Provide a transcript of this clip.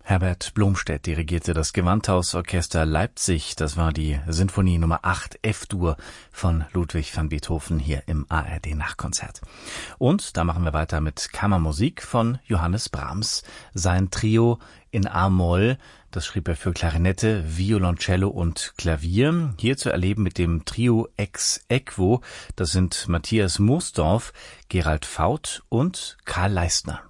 Herbert Blomstedt dirigierte das Gewandhausorchester Leipzig. Das war die Sinfonie Nummer 8 F-Dur von Ludwig van Beethoven hier im ARD-Nachkonzert. Und da machen wir weiter mit Kammermusik von Johannes Brahms. Sein Trio in A-Moll, das schrieb er für Klarinette, Violoncello und Klavier. Hier zu erleben mit dem Trio Ex Aequo. Das sind Matthias Moosdorf, Gerald Faut und Karl Leistner.